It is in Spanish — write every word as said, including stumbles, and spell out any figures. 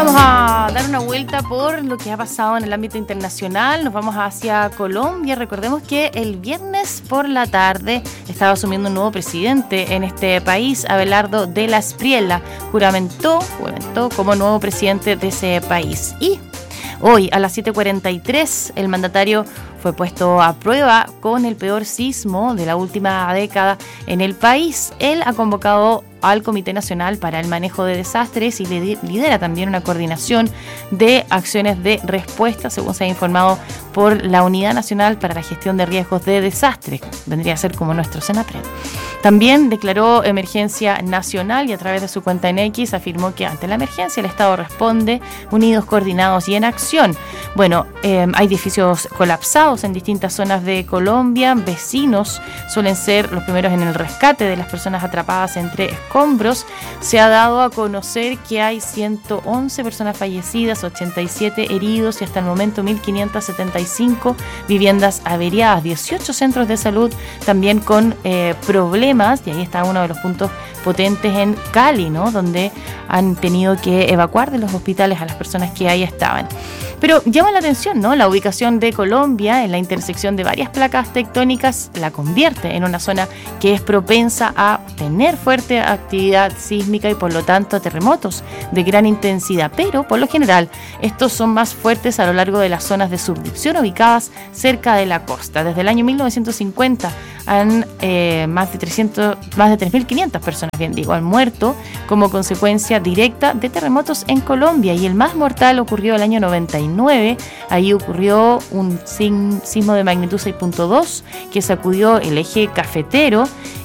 Vamos a dar una vuelta por lo que ha pasado en el ámbito internacional. Nos vamos hacia Colombia. Recordemos que el viernes por la tarde estaba asumiendo un nuevo presidente en este país. Abelardo de la Espriella juramentó, juramentó como nuevo presidente de ese país. Y hoy a las siete cuarenta y tres el mandatario fue puesto a prueba con el peor sismo de la última década en el país. Él ha convocado al Comité Nacional para el Manejo de Desastres y lidera también una coordinación de acciones de respuesta, según se ha informado por la Unidad Nacional para la Gestión de Riesgos de Desastres. Vendría a ser como nuestro SENAPRED. También declaró emergencia nacional y a través de su cuenta en X afirmó que ante la emergencia el Estado responde unidos, coordinados y en acción. Bueno, eh, hay edificios colapsados en distintas zonas de Colombia. Vecinos suelen ser los primeros en el rescate de las personas atrapadas entre escombros. Se ha dado a conocer que hay ciento once personas fallecidas, ochenta y siete heridos y hasta el momento mil quinientas setenta y cinco viviendas averiadas, dieciocho centros de salud también con eh, problemas. Y ahí está uno de los puntos potentes en Cali, ¿no? Donde han tenido que evacuar de los hospitales a las personas que ahí estaban. Pero llama la atención, ¿no? La ubicación de Colombia en la intersección de varias placas tectónicas la convierte en una zona que es propensa a tener fuerte actividad sísmica y por lo tanto terremotos de gran intensidad. Pero por lo general estos son más fuertes a lo largo de las zonas de subducción ubicadas cerca de la costa. Desde el año mil novecientos cincuenta han eh, más de trescientos, más de tres mil quinientas personas, bien digo, han muerto como consecuencia directa de terremotos en Colombia y el más mortal ocurrió el año noventa y nueve. Ahí ocurrió un sismo de magnitud seis punto dos que sacudió el eje cafetero